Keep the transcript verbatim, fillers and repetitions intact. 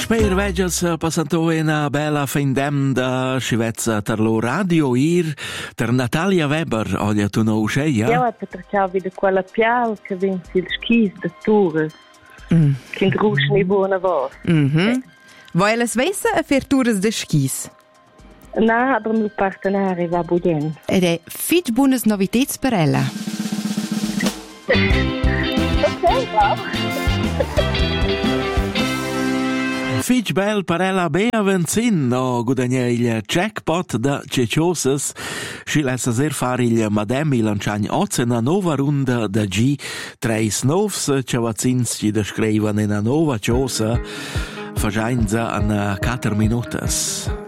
Sper veges passanto una bella findem da Scivezza ter lo radio ir ter Natalia Weber, oglia tu no usceia? Ja, per ciao vide quella pial che vinci il skis de Tours. Mm. Che grusci ne buona voce. Mhm. Vuoi le svesse a fer tours de skis? Na, aber mio partenare va buden. Ed è fitch buonas novitets per ella. Ok, wow. Fitch bel parella bea vencin no guadagna il jackpot da Ceciosas. Si lessa ser fare il Mademi lanciagn ozzena nova runda da G treis novs cevazins ci descrivan in a nova ciosa fagiainza an quattro minutas.